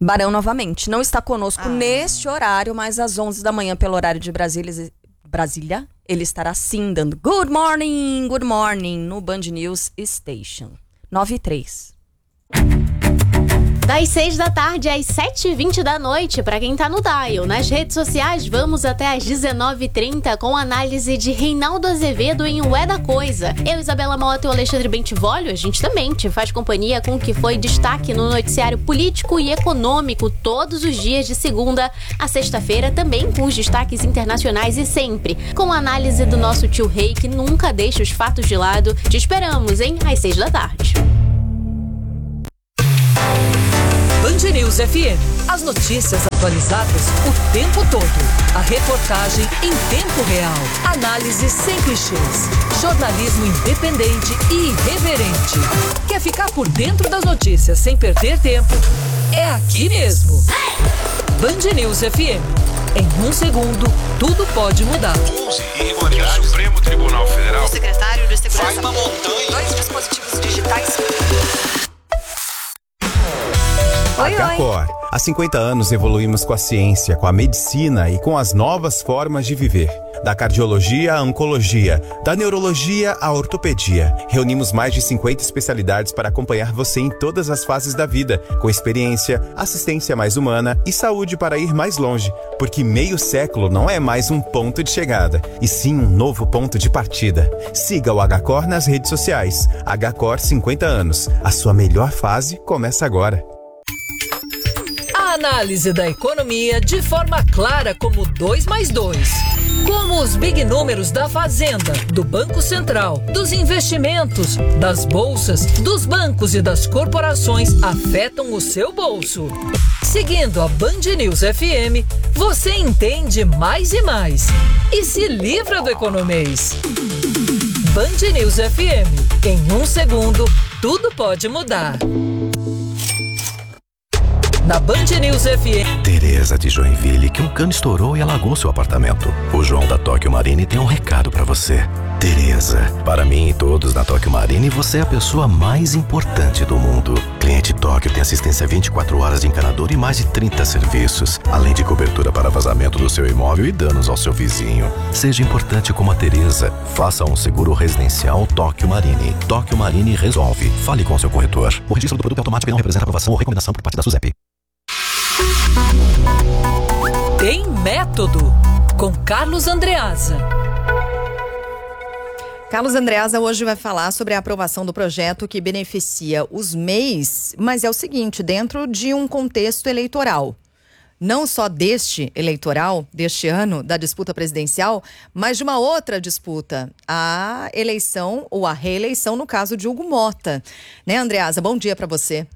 Barão novamente. Não está conosco neste horário, mas às 11 da manhã, pelo horário de Brasília, ele estará sim dando good morning no Band News Station. 9:03. Das 6 da tarde às 7h20 da noite, para quem tá no dial. Nas redes sociais, vamos até às 19h30 com análise de Reinaldo Azevedo em O É da Coisa. Eu, Isabela Mota e o Alexandre Bentivolio, a gente também te faz companhia com o que foi destaque no noticiário político e econômico todos os dias de segunda a sexta-feira, também com os destaques internacionais e sempre com a análise do nosso tio Rei, que nunca deixa os fatos de lado. Te esperamos, hein? Às 6 da tarde. Band News FM. As notícias atualizadas o tempo todo. A reportagem em tempo real. Análise sem clichês. Jornalismo independente e irreverente. Quer ficar por dentro das notícias sem perder tempo? É aqui mesmo. Band News FM. Em um segundo, tudo pode mudar. 11 irregularidades. O Supremo Tribunal Federal. O secretário de Segurança. Faz uma montanha. 2 dispositivos digitais. HCOR. Há 50 anos evoluímos com a ciência, com a medicina e com as novas formas de viver. Da cardiologia à oncologia, da neurologia à ortopedia. Reunimos mais de 50 especialidades para acompanhar você em todas as fases da vida, com experiência, assistência mais humana e saúde para ir mais longe. Porque meio século não é mais um ponto de chegada, e sim um novo ponto de partida. Siga o HCOR nas redes sociais. HCOR 50 anos. A sua melhor fase começa agora. A análise da economia de forma clara como 2 mais 2. Como os big números da Fazenda, do Banco Central, dos investimentos, das bolsas, dos bancos e das corporações afetam o seu bolso. Seguindo a Band News FM, você entende mais e mais. E se livra do economês. Band News FM. Em um segundo, tudo pode mudar. Na Band News FM. Tereza de Joinville, que um cano estourou e alagou seu apartamento. O João da Tóquio Marine tem um recado pra você. Tereza, para mim e todos da Tóquio Marine, você é a pessoa mais importante do mundo. Cliente Tóquio tem assistência 24 horas de encanador e mais de 30 serviços, além de cobertura para vazamento do seu imóvel e danos ao seu vizinho. Seja importante como a Tereza. Faça um seguro residencial Tóquio Marine. Tóquio Marine resolve. Fale com seu corretor. O registro do produto é automático e não representa aprovação ou recomendação por parte da SUSEP. Tem Método, com Carlos Andreasa. Carlos Andreasa hoje vai falar sobre a aprovação do projeto que beneficia os MEIs, mas é o seguinte, dentro de um contexto eleitoral. Não só deste eleitoral, deste ano, da disputa presidencial, mas de uma outra disputa, a eleição ou a reeleição, no caso de Hugo Mota. Né, Andreasa? Bom dia para você.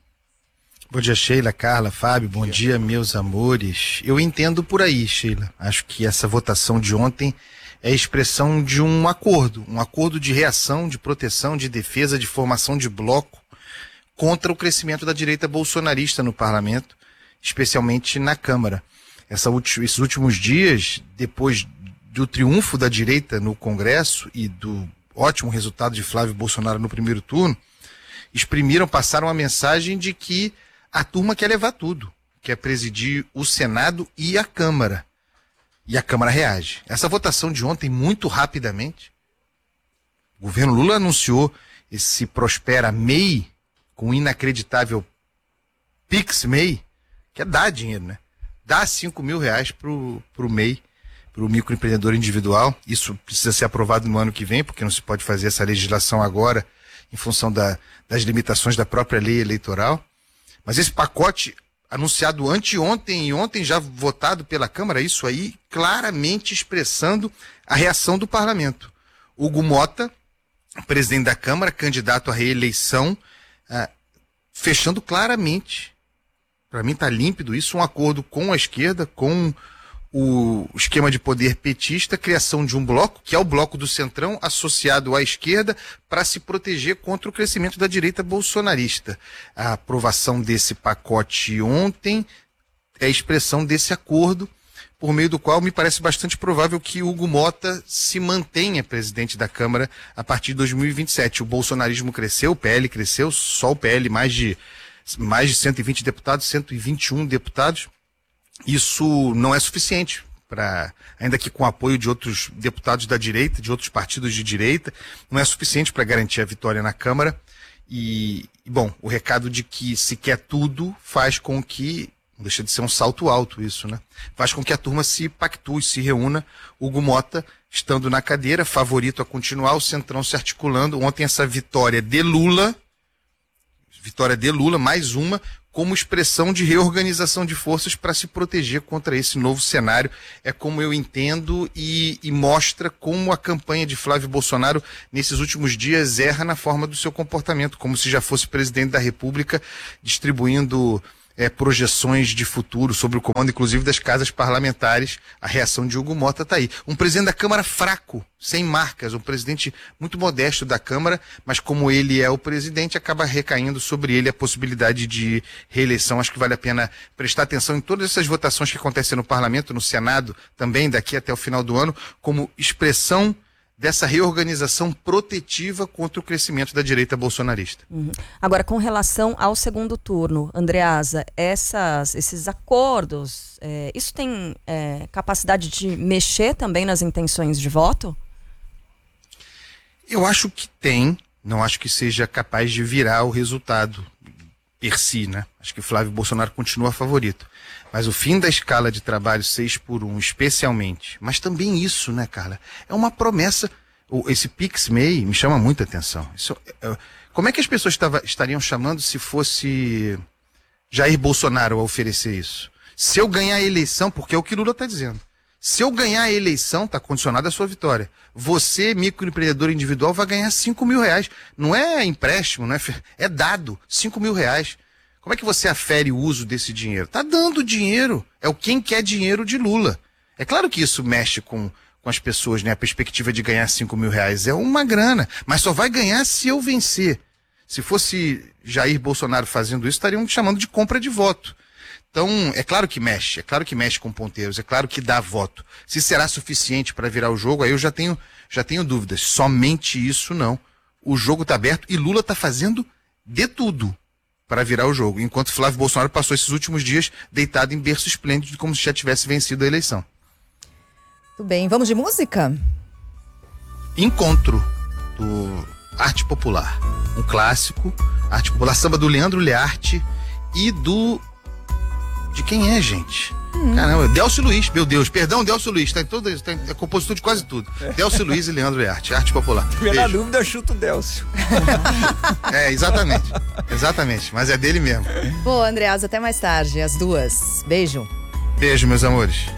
Bom dia, Sheila, Carla, Fábio, bom dia, meus amores. Eu entendo por aí, Sheila. Acho que essa votação de ontem é a expressão de um acordo de reação, de proteção, de defesa, de formação de bloco contra o crescimento da direita bolsonarista no parlamento, especialmente na Câmara. Esses últimos dias, depois do triunfo da direita no Congresso e do ótimo resultado de Flávio Bolsonaro no primeiro turno, passaram a mensagem de que a turma quer levar tudo, quer presidir o Senado e a Câmara. E a Câmara reage. Essa votação de ontem, muito rapidamente, o governo Lula anunciou esse Prospera MEI, com inacreditável Pix MEI, que é dar dinheiro, né? Dá R$5.000 pro MEI, pro microempreendedor individual. Isso precisa ser aprovado no ano que vem, porque não se pode fazer essa legislação agora, em função das limitações da própria lei eleitoral. Mas esse pacote anunciado anteontem e ontem já votado pela Câmara, isso aí claramente expressando a reação do parlamento. Hugo Mota, presidente da Câmara, candidato à reeleição, fechando claramente, para mim está límpido isso, um acordo com a esquerda, com o esquema de poder petista, criação de um bloco, que é o bloco do Centrão, associado à esquerda, para se proteger contra o crescimento da direita bolsonarista. A aprovação desse pacote ontem é a expressão desse acordo, por meio do qual me parece bastante provável que Hugo Mota se mantenha presidente da Câmara a partir de 2027. O bolsonarismo cresceu, o PL cresceu, só o PL mais de mais de 120 deputados, 121 deputados. Isso não é suficiente, ainda que com apoio de outros deputados da direita, de outros partidos de direita, não é suficiente para garantir a vitória na Câmara. E, bom, o recado de que se quer tudo faz com que, não deixa de ser um salto alto isso, né? Faz com que a turma se pactue, se reúna. Hugo Mota, estando na cadeira, favorito a continuar, o Centrão se articulando. Ontem essa vitória de Lula, mais uma, como expressão de reorganização de forças para se proteger contra esse novo cenário. É como eu entendo e mostra como a campanha de Flávio Bolsonaro nesses últimos dias erra na forma do seu comportamento, como se já fosse presidente da República, distribuindo projeções de futuro sobre o comando, inclusive, das casas parlamentares. A reação de Hugo Mota está aí. Um presidente da Câmara fraco, sem marcas, um presidente muito modesto da Câmara, mas como ele é o presidente, acaba recaindo sobre ele a possibilidade de reeleição. Acho que vale a pena prestar atenção em todas essas votações que acontecem no Parlamento, no Senado, também daqui até o final do ano, como expressão dessa reorganização protetiva contra o crescimento da direita bolsonarista. Agora, com relação ao segundo turno, Andreasa, esses acordos, isso tem capacidade de mexer também nas intenções de voto? Eu acho que tem, não acho que seja capaz de virar o resultado per si, né? Acho que Flávio Bolsonaro continua favorito. Mas o fim da escala de trabalho 6x1, especialmente, mas também isso, né, Carla? É uma promessa. Esse PixMEI me chama muita atenção. Como é que as pessoas estariam chamando se fosse Jair Bolsonaro a oferecer isso? Se eu ganhar a eleição, porque é o que Lula está dizendo. Se eu ganhar a eleição, está condicionada a sua vitória. Você, microempreendedor individual, vai ganhar R$5.000. Não é empréstimo, não é dado, R$5.000. Como é que você afere o uso desse dinheiro? Tá dando dinheiro. É o quem quer dinheiro de Lula. É claro que isso mexe com as pessoas, né? A perspectiva de ganhar R$5.000 é uma grana, mas só vai ganhar se eu vencer. Se fosse Jair Bolsonaro fazendo isso, estariam me chamando de compra de voto. Então, é claro que mexe com ponteiros, é claro que dá voto. Se será suficiente para virar o jogo, aí eu já tenho dúvidas. Somente isso não. O jogo está aberto e Lula está fazendo de tudo para virar o jogo, enquanto Flávio Bolsonaro passou esses últimos dias deitado em berço esplêndido, como se já tivesse vencido a eleição. Tudo bem, vamos de música? Encontro do Arte Popular, um clássico, Arte Popular, samba do Leandro Learte e de quem é, gente? Caramba, Delcio Luiz, meu Deus, perdão, Delcio Luiz, é compositor de quase tudo. Delcio Luiz e Leandro Learte, Arte Popular. Na dúvida, eu chuto o Delcio. Exatamente, mas é dele mesmo. Boa, Andreasa, até mais tarde, às 2. Beijo. Beijo, meus amores.